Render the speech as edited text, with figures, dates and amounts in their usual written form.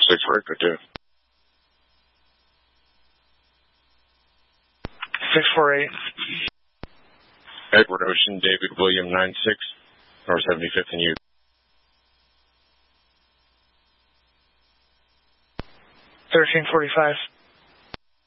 648, good day. 648. Edward Ocean, David William 96, North 75th and U. 1345.